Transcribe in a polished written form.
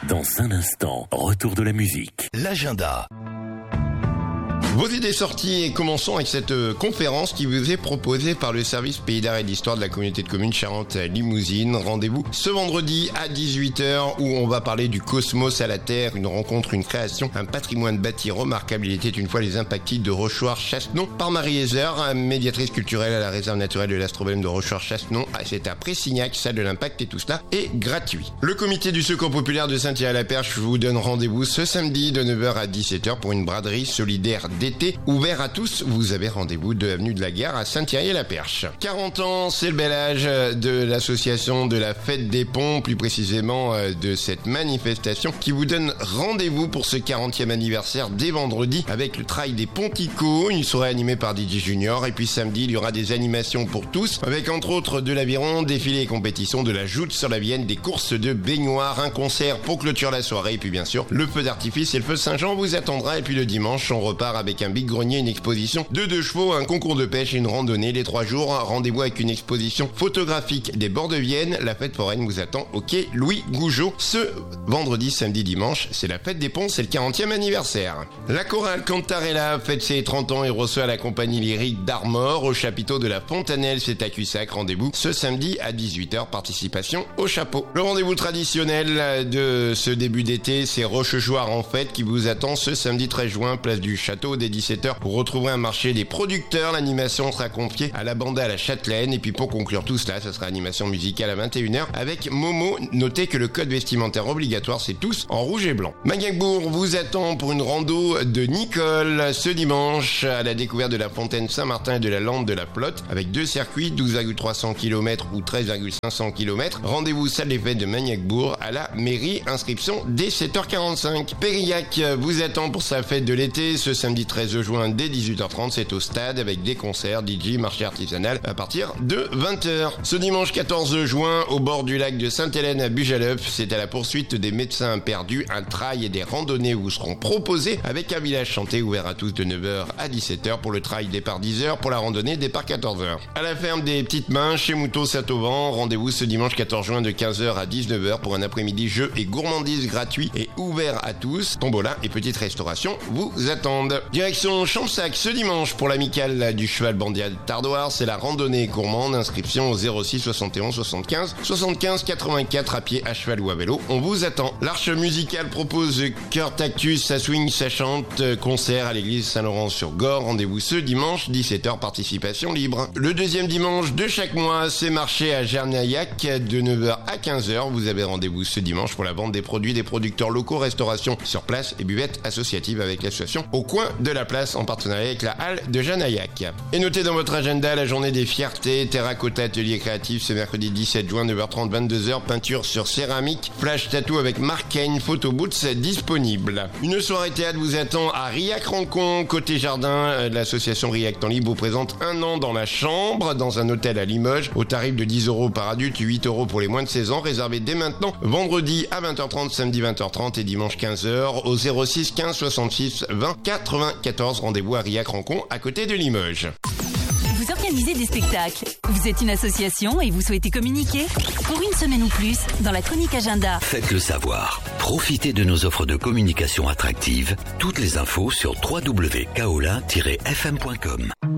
Dans un instant, retour de la musique. L'agenda. Vos idées sorties et commençons avec cette conférence qui vous est proposée par le service Pays d'Art et d'Histoire de la communauté de communes Charente-Limousine. Rendez-vous ce vendredi à 18h où on va parler du cosmos à la Terre, une rencontre, une création, un patrimoine bâti remarquable. Il était une fois les Impactides de Rochechouart-Chassenon par Marie Hezer, médiatrice culturelle à la réserve naturelle de l'Astrobème de Rochechouart-Chassenon. C'est à Pressignac, salle de l'Impact et tout cela est gratuit. Le comité du Secours populaire de Saint-Thierry-la-Perche vous donne rendez-vous ce samedi de 9h à 17h pour une braderie solidaire d'été ouvert à tous. Vous avez rendez-vous de l'avenue de la Gare à Saint-Thierry-la-Perche. 40 ans, c'est le bel âge de l'association de la Fête des Ponts, plus précisément de cette manifestation qui vous donne rendez-vous pour ce 40e anniversaire dès vendredi avec le trail des Ponticos, une soirée animée par DJ Junior, et puis samedi il y aura des animations pour tous avec entre autres de l'aviron, défilés et compétitions, de la joute sur la Vienne, des courses de baignoire, un concert pour clôturer la soirée et puis bien sûr le feu d'artifice et le feu Saint-Jean vous attendra. Et puis le dimanche on repart avec un big grenier, une exposition de 2 chevaux, un concours de pêche et une randonnée. Les 3 jours, rendez-vous avec une exposition photographique des bords de Vienne. La fête foraine vous attend au quai Louis Gougeot. Ce vendredi, samedi, dimanche, c'est la fête des ponts, c'est le 40e anniversaire. La chorale Cantarella fête ses 30 ans et reçoit la compagnie lyrique d'Armor au chapiteau de la Fontanelle, c'est à Cussac. Rendez-vous ce samedi à 18h, participation au chapeau. Le rendez-vous traditionnel de ce début d'été, c'est Rochechouart en fête qui vous attend ce samedi 13 juin, place du château dès 17h. Pour retrouver un marché des producteurs, l'animation sera confiée à la bande à la Châtelaine. Et puis pour conclure tout cela, ça sera animation musicale à 21h avec Momo. Notez que le code vestimentaire obligatoire, c'est tous en rouge et blanc. Magnac-Bourg vous attend pour une rando de Nicole ce dimanche à la découverte de la fontaine Saint-Martin et de la lande de la Flotte avec 2 circuits, 12,300 km ou 13,500 km. Rendez-vous salle des fêtes de Magnac-Bourg à la mairie. Inscription dès 7h45. Périllac vous attend pour sa fête de l'été ce samedi 13 juin dès 18h30, c'est au stade avec des concerts, DJ, marché artisanal à partir de 20h. Ce dimanche 14 juin, au bord du lac de Sainte-Hélène à Bujaleup, c'est à la poursuite des médecins perdus. Un trail et des randonnées vous seront proposés avec un village chanté ouvert à tous de 9h à 17h. Pour le trail, départ 10h, pour la randonnée, départ 14h. À la ferme des Petites Mains, chez Moutot-Saint-Auvent, rendez-vous ce dimanche 14 juin de 15h à 19h pour un après-midi jeux et gourmandises gratuits et ouvert à tous. Tombola et petite restauration vous attendent. Direction Champsac ce dimanche pour l'amicale du cheval bandial Tardoir, c'est la randonnée gourmande. Inscription au 06 71 75 75 84 à pied, à cheval ou à vélo. On vous attend. L'Arche musicale propose Cœur Tactus, ça swing, ça chante, concert à l'église Saint-Laurent-sur-Gorre. Rendez-vous ce dimanche 17h, participation libre. Le deuxième dimanche de chaque mois, c'est marché à Gernaillac de 9h à 15h. Vous avez rendez-vous ce dimanche pour la vente des produits des producteurs locaux, restauration sur place et buvette associative avec l'association Au Coin de la Place en partenariat avec la halle de Janaillac. Et notez dans votre agenda la journée des fiertés, Terracotta Atelier Créatif ce mercredi 17 juin 9h30 22h, peinture sur céramique, flash tattoo avec Mark Kane, photo booths disponible. Une soirée théâtre vous attend à Riac-Rancon, côté jardin. L'association Riac Temps Libre vous présente Un an dans la chambre dans un hôtel à Limoges au tarif de 10 € par adulte, 8 € pour les moins de 16 ans, réservé dès maintenant, vendredi à 20h30, samedi 20h30 et dimanche 15h au 06 15 66 20 94. Rendez-vous à Riac-Rancon, à côté de Limoges. Vous organisez des spectacles, vous êtes une association et vous souhaitez communiquer? Pour une semaine ou plus, dans la chronique agenda. Faites-le savoir. Profitez de nos offres de communication attractives. Toutes les infos sur www.kaolin-fm.com.